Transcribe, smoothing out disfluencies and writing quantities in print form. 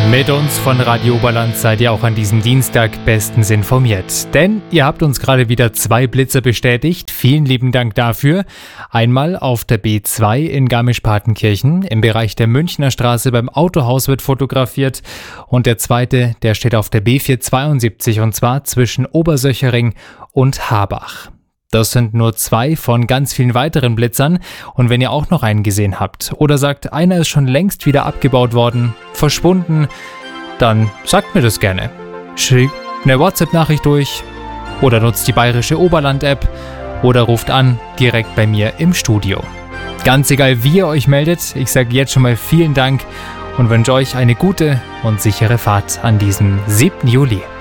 Mit uns von Radio Oberland seid ihr auch an diesem Dienstag bestens informiert. Denn ihr habt uns gerade wieder 2 Blitzer bestätigt. Vielen lieben Dank dafür. Einmal auf der B2 in Garmisch-Partenkirchen. Im Bereich der Münchner Straße beim Autohaus wird fotografiert. Und der zweite, der steht auf der B472 und zwar zwischen Obersöchering und Habach. Das sind nur 2 von ganz vielen weiteren Blitzern. Und wenn ihr auch noch einen gesehen habt oder sagt, einer ist schon längst wieder abgebaut worden, verschwunden, dann sagt mir das gerne. Schickt eine WhatsApp-Nachricht durch oder nutzt die Bayerische Oberland-App oder ruft an, direkt bei mir im Studio. Ganz egal, wie ihr euch meldet, ich sage jetzt schon mal vielen Dank und wünsche euch eine gute und sichere Fahrt an diesem 7. Juli.